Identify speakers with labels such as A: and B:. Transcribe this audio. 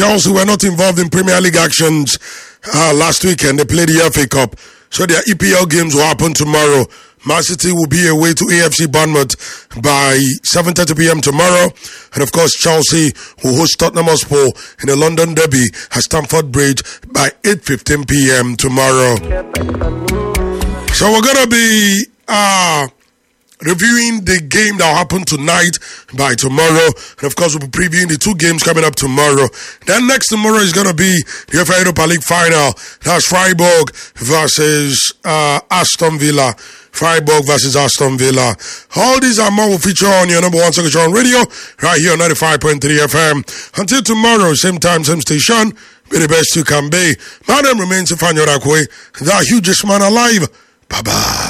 A: Chelsea were not involved in Premier League actions last weekend. They played the FA Cup. So their EPL games will happen tomorrow. Man City will be away to AFC Bournemouth by 7:30 p.m. tomorrow. And of course, Chelsea will host Tottenham Hotspur in the London Derby at Stamford Bridge by 8:15 p.m. tomorrow. So we're going to be reviewing the game that will happen tonight by tomorrow. And of course, we'll be previewing the two games coming up tomorrow. Then next tomorrow is going to be the FA Europa League final. That's Freiburg versus Aston Villa. Freiburg versus Aston Villa. All these and more will feature on your number one soccer show on radio, right here on 95.3 FM. Until tomorrow, same time, same station, be the best you can be. My name remains Ifeanyi Orakwe, the hugest man alive. Bye-bye.